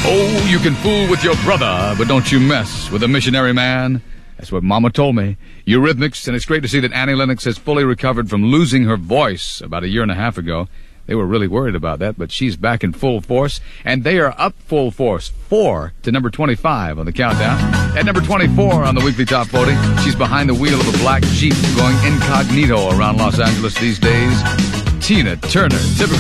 Oh, you can fool with your brother, but don't you mess with a missionary man. That's what Mama told me. Eurythmics, and it's great to see that Annie Lennox has fully recovered from losing her voice about a year and a half ago. They were really worried about that, but she's back in full force, and they are up full force, 4 to number 25 on the countdown. At number 24 on the weekly top voting, she's behind the wheel of a black Jeep going incognito around Los Angeles these days. Tina Turner, typical